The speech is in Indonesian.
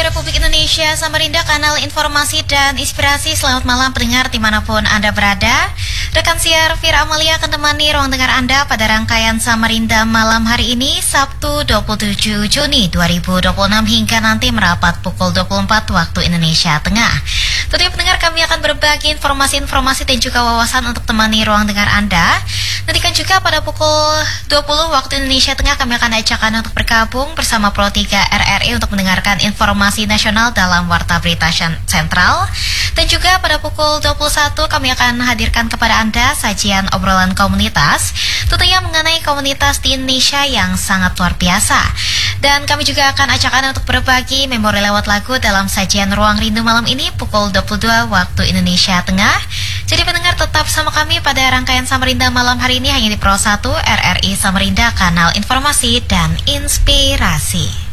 Republik Indonesia, Samarinda, kanal informasi dan inspirasi. Selamat malam pendengar dimanapun Anda berada. Rekan siar Fira Amalia akan temani ruang dengar Anda pada rangkaian Samarinda malam hari ini, Sabtu 27 Juni 2026 hingga nanti merapat pukul 24 waktu Indonesia Tengah. Tentunya pendengar, kami akan berbagi informasi-informasi dan juga wawasan untuk temani ruang dengar Anda. Nantikan juga pada pukul 20 waktu Indonesia Tengah kami akan ajak Anda untuk bergabung bersama Pro 3 RRI untuk mendengarkan informasi nasional dalam Warta Berita Sentral. Dan juga pada pukul 21 kami akan hadirkan kepada Anda sajian obrolan komunitas, tentunya mengenai komunitas di Indonesia yang sangat luar biasa. Dan kami juga akan ajak Anda untuk berbagi memori lewat lagu dalam sajian Ruang Rindu malam ini pukul 22 waktu Indonesia Tengah. Jadi pendengar tetap sama kami pada rangkaian Samarinda malam hari ini hanya di Pro 1 RRI Samarinda, kanal informasi dan inspirasi.